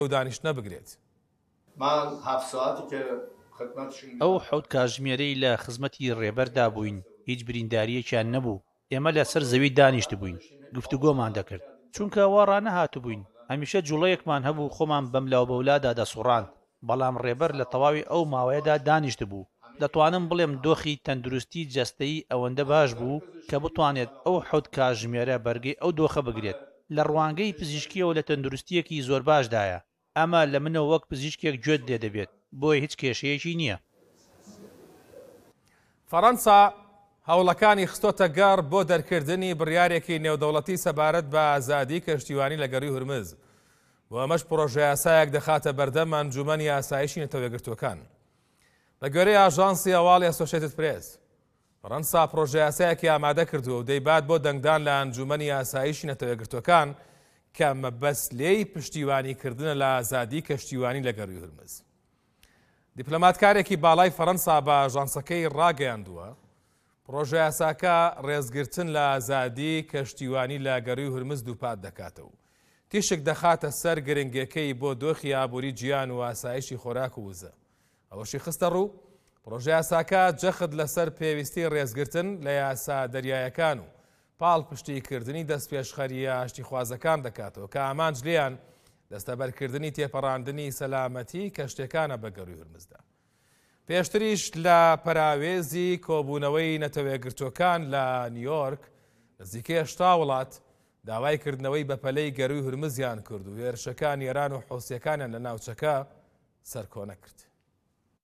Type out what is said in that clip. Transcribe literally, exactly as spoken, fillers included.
و دانیشتنە بگرێت. ئەو حەوت کاتژمێرەی لە خزمەتی ڕێبەردا بووین، هیچ برینداریەکیان نەبوو. ئێمە لەسەر زەوی دانیشت بووین، گفتوگۆمان دەکرد، چونکە ئەوە ڕانەهات بووین. هەمیشە جوڵەیەکمان هەبوو، خۆمان بەم لاوبەولادا دەسوڕاند، بەڵام ڕێبەر لە تەواوی ئەو ماوەیەدا دانیشت بوو. دەتوانم بڵێم دۆخی تەندروستی جەستەیی ئەوەندە باش بوو کە بتوانێت ئەو حەوت کاتژمێرە بەرگەی ئەو دۆخە بگرێت. لە ڕوانگەی پزیشکیەوە لە تەندروستیەکی زۆر باشدایە. ئەمە لە منەوە وەک پزیشکێک گوێت لێ دەبێت، بۆی هیچ کێشەیەکی نییە. فەڕەنسا هەوڵەکانی خستۆتە گەڕ بۆ دەرکردنی بڕیارێکی نێودەوڵەتی سەبارەت بە ئازادی کەشتیوانی لە گەڕی هورمز. و ئەمەش پرۆژە یاسایەک دەخاتە بەردەم ئەنجومەنی یاسایشی نەتەوەیەگرتووەکان. لە گوێرەی ئاژانسی هەواڵی ئەسۆسیێتد پرێس، فەڕەنسا پرۆژە یاسایەکی ئامادە کردووە و دەیبات بۆ دەنگدان لە ئەنجومەنی یاسایشی نەتەوەیەگرتووەکان کە مەبەست لێی پشتیوانیکردنە لە ئازادی کەشتیوانی لە گەڕی هورمز. دیپلۆماتکارێکی باڵای فەڕەنسا بە ئاژانسەکەی ڕاگەیاندووە پرۆژە یاساکە ڕێزگرتن لە ئازادی کەشتیوانی لە گەڕی هورمز دووپات دەکاتەوە. تیشک دەخاتە سەر گرنگەکەی بۆ دۆخی ئابووری گیان و ئاسایشی خۆراک و وزە. ئەوەشی خستە ڕوو پرۆژە یاساکە جەخت لەسەر پێویستی ڕێزگرتن لە یاسا دەریایەکان و پاڵ پشتیکردنی دەستپێشخەریە ئاشتیخوازەکان دەکاتەوە کە ئامانج لێیان دەستەبەرکردنی تێپەڕاندنی سەلامەتی کەشتەکانە بە گەڕی هورمزدا. پێشتریش لە پەراوێزی کۆبوونەوەی نەتەوەیەگرتووەکان لە نیویۆرک نزیکەی هەشتا وڵات داوای کردنەوەی بەپەلەی گەڕی هورمزیان کرد و هێرشەکان ئێران و حوسیەکانیان لە ناوچەکە سەرکۆنە کرد.